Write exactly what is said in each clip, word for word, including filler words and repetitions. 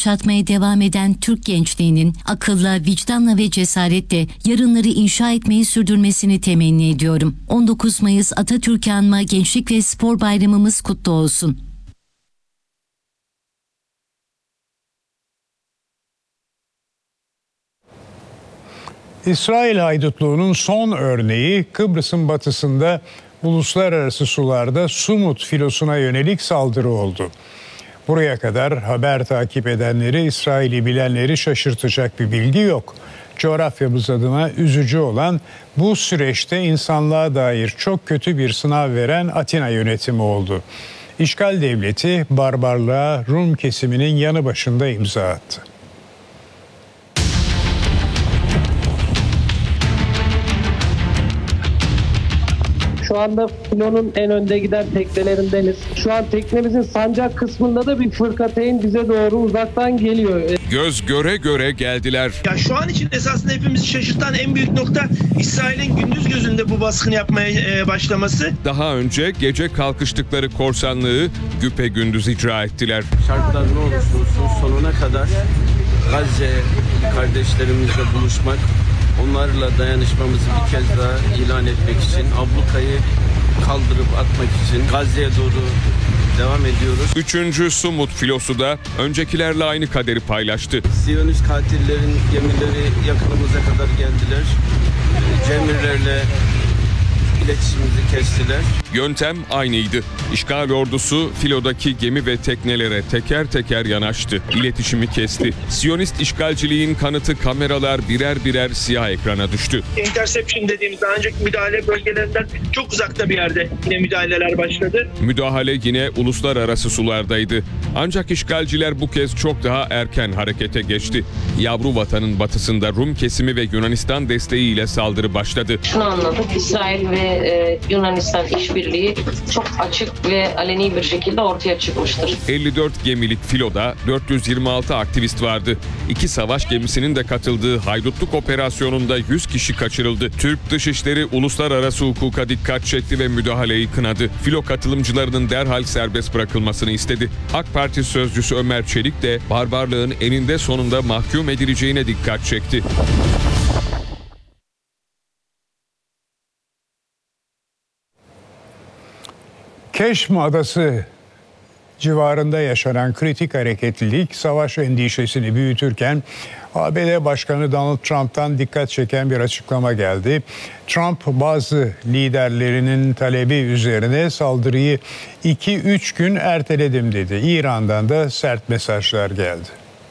yaşatmaya devam eden Türk gençliğinin akılla, vicdanla ve cesaretle yarınları inşa etmeyi sürdürmesini temenni ediyorum. on dokuz Mayıs Atatürk'ü anma Gençlik ve Spor Bayramımız kutlu olsun. İsrail haydutluğunun son örneği Kıbrıs'ın batısında uluslararası sularda Sumut filosuna yönelik saldırı oldu. Buraya kadar haber takip edenleri, İsrail'i bilenleri şaşırtacak bir bilgi yok. Coğrafyamız adına üzücü olan bu süreçte insanlığa dair çok kötü bir sınav veren Atina yönetimi oldu. İşgal devleti barbarlığa Rum kesiminin yanı başında imza attı. Şu anda filonun en önde giden teknelerindeniz. Şu an teknemizin sancak kısmında da bir fırkateyn bize doğru uzaktan geliyor. Göz göre göre geldiler. Ya şu an için esasında hepimizi şaşırtan en büyük nokta İsrail'in gündüz gözünde bu baskını yapmaya başlaması. Daha önce gece kalkıştıkları korsanlığı güpegündüz icra ettiler. Şartlar ne olursa olsun sonuna kadar Gazze kardeşlerimizle buluşmak, onlarla dayanışmamızı bir kez daha ilan etmek için, ablukayı kaldırıp atmak için Gazze'ye doğru devam ediyoruz. Üçüncü Sumut filosu da öncekilerle aynı kaderi paylaştı. Siyonist katillerin gemileri yakınımıza kadar geldiler. Cemillerle iletişimimizi kestiler. Yöntem aynıydı. İşgal ordusu filodaki gemi ve teknelere teker teker yanaştı. İletişimi kesti. Siyonist işgalciliğin kanıtı kameralar birer birer siyah ekrana düştü. Interception dediğimiz daha önceki müdahale bölgelerinden çok uzakta bir yerde yine müdahaleler başladı. Müdahale yine uluslararası sulardaydı. Ancak işgalciler bu kez çok daha erken harekete geçti. Yavru vatanın batısında Rum kesimi ve Yunanistan desteğiyle saldırı başladı. Şunu anladık, İsrail ve e, Yunanistan işbirliği çok açık ve aleni bir şekilde ortaya çıkmıştır. elli dört gemilik filoda dört yüz yirmi altı aktivist vardı. İki savaş gemisinin de katıldığı haydutluk operasyonunda yüz kişi kaçırıldı. Türk Dışişleri uluslararası hukuka dikkat çekti ve müdahaleyi kınadı. Filo katılımcılarının derhal serbest bırakılmasını istedi. AK Parti sözcüsü Ömer Çelik de barbarlığın eninde sonunda mahkum edileceğine dikkat çekti. Keşm Adası civarında yaşanan kritik hareketlilik savaş endişesini büyütürken A B D Başkanı Donald Trump'tan dikkat çeken bir açıklama geldi. Trump bazı liderlerinin talebi üzerine saldırıyı iki üç gün erteledim dedi. İran'dan da sert mesajlar geldi.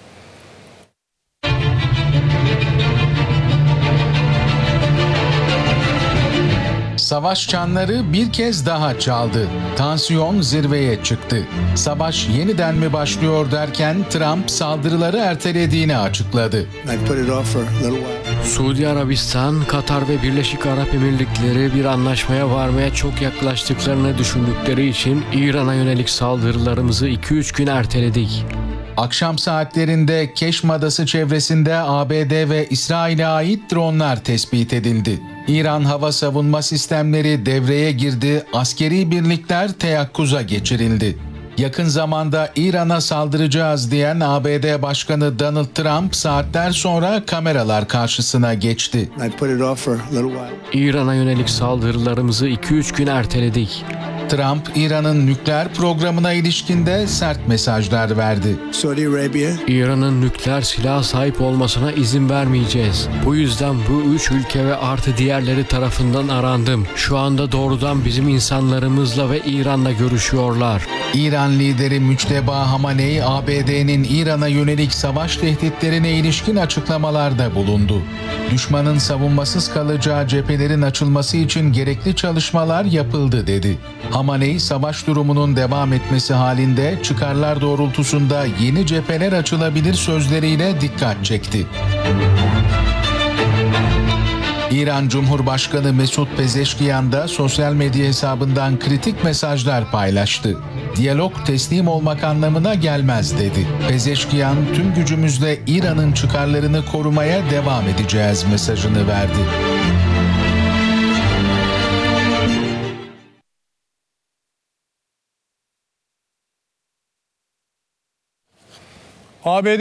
Savaş çanları bir kez daha çaldı. Tansiyon zirveye çıktı. Savaş yeniden mi başlıyor derken Trump saldırıları ertelediğini açıkladı. Suudi Arabistan, Katar ve Birleşik Arap Emirlikleri bir anlaşmaya varmaya çok yaklaştıklarını düşündükleri için İran'a yönelik saldırılarımızı iki üç gün erteledik. Akşam saatlerinde Keşm Adası çevresinde A B D ve İsrail'e ait dronlar tespit edildi. İran hava savunma sistemleri devreye girdi, askeri birlikler teyakkuza geçirildi. Yakın zamanda İran'a saldıracağız diyen A B D Başkanı Donald Trump saatler sonra kameralar karşısına geçti. İran'a yönelik saldırılarımızı iki üç gün erteledik. Trump, İran'ın nükleer programına ilişkin de sert mesajlar verdi. İran'ın nükleer silaha sahip olmasına izin vermeyeceğiz. Bu yüzden bu üç ülke ve artı diğerleri tarafından arandım. Şu anda doğrudan bizim insanlarımızla ve İran'la görüşüyorlar. İran lideri Müçteba Hamaney, A B D'nin İran'a yönelik savaş tehditlerine ilişkin açıklamalarda bulundu. Düşmanın savunmasız kalacağı cephelerin açılması için gerekli çalışmalar yapıldı dedi. Hamaney, savaş durumunun devam etmesi halinde çıkarlar doğrultusunda yeni cepheler açılabilir sözleriyle dikkat çekti. İran Cumhurbaşkanı Mesut Pezeşkiyan da sosyal medya hesabından kritik mesajlar paylaştı. Diyalog teslim olmak anlamına gelmez dedi. Pezeşkiyan, tüm gücümüzle İran'ın çıkarlarını korumaya devam edeceğiz mesajını verdi. A B D